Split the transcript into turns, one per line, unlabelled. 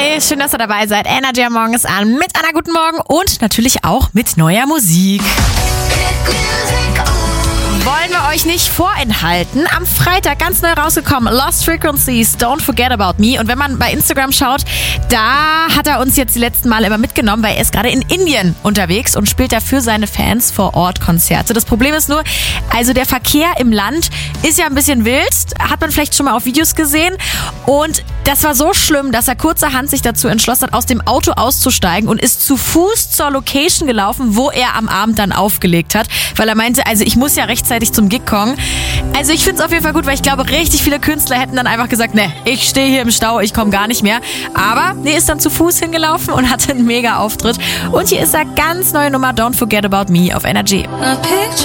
Hi, schön, dass ihr dabei seid. Energy am Morgen ist an mit einer guten Morgen und natürlich auch mit neuer Musik. Wollen wir euch nicht vorenthalten. Am Freitag ganz neu rausgekommen, Lost Frequencies, Don't Forget About Me. Und wenn man bei Instagram schaut, da hat er uns jetzt die letzten Male immer mitgenommen, weil er ist gerade in Indien unterwegs und spielt da für seine Fans vor Ort Konzerte. Das Problem ist nur, also der Verkehr im Land ist ja ein bisschen wild, hat man vielleicht schon mal auf Videos gesehen. Und das war so schlimm, dass er kurzerhand sich dazu entschlossen hat, aus dem Auto auszusteigen und ist zu Fuß zur Location gelaufen, wo er am Abend dann aufgelegt hat, weil er meinte, also ich muss ja rechtzeitig zum Gig kommen. Also ich finde es auf jeden Fall gut, weil ich glaube, richtig viele Künstler hätten dann einfach gesagt, ne, ich stehe hier im Stau, ich komme gar nicht mehr. Aber nee, ist dann zu Fuß hingelaufen und hatte einen mega Auftritt. Und hier ist er, ganz neue Nummer, Don't Forget About Me auf Energy.